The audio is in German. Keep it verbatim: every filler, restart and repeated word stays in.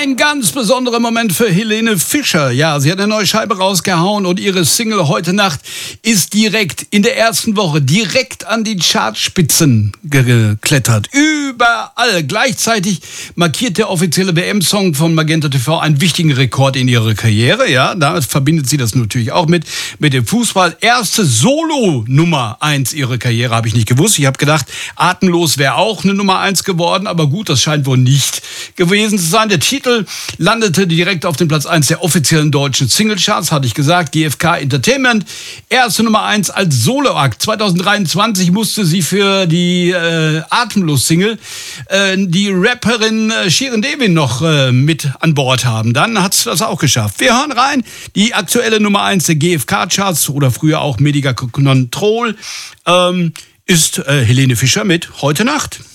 Ein ganz besonderer Moment für Helene Fischer. Ja, sie hat eine neue Scheibe rausgehauen und ihre Single Heute Nacht ist direkt in der ersten Woche direkt an die Chartspitzen geklettert. Überall. Gleichzeitig markiert der offizielle W M-Song von Magenta T V einen wichtigen Rekord in ihrer Karriere. Ja, da verbindet sie das natürlich auch mit, mit dem Fußball. Erste Solo-Nummer eins ihrer Karriere, habe ich nicht gewusst. Ich habe gedacht, Atemlos wäre auch eine Nummer eins geworden, aber gut, das scheint wohl nicht gewesen zu sein. Der Titel landete direkt auf dem Platz eins der offiziellen deutschen Singlecharts, hatte ich gesagt, G F K Entertainment. Erste Nummer eins als Soloakt. zwanzig dreiundzwanzig musste sie für die äh, Atemlos-Single äh, die Rapperin äh, Shirin Devin noch äh, mit an Bord haben. Dann hat sie das auch geschafft. Wir hören rein, die aktuelle Nummer eins der G F K-Charts oder früher auch Medica Control ähm, ist äh, Helene Fischer mit Heute Nacht.